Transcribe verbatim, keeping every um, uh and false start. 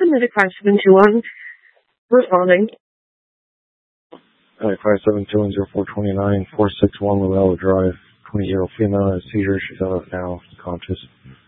Medic five seven two one. Responding. Medic five seven two one zero four two nine four six one Luella Drive. twenty-year-old female has seizure. She's out of now, conscious.